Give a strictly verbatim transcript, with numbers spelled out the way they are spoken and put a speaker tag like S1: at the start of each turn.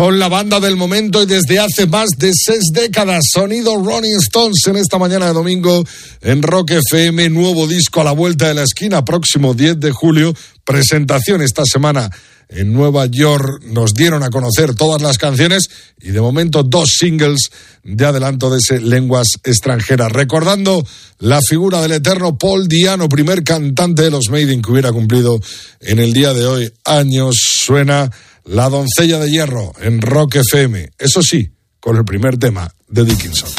S1: Son la banda del momento y desde hace más de seis décadas. Sonido Rolling Stones en esta mañana de domingo en Rock F M. Nuevo disco a la vuelta de la esquina, próximo diez de julio. Presentación esta semana en Nueva York. Nos dieron a conocer todas las canciones y de momento dos singles de adelanto de ese Lenguas Extranjeras. Recordando la figura del eterno Paul Di'Anno, primer cantante de los Maiden que hubiera cumplido en el día de hoy años. Suena La Doncella de Hierro en Rock F M. Eso sí, con el primer tema de Dickinson.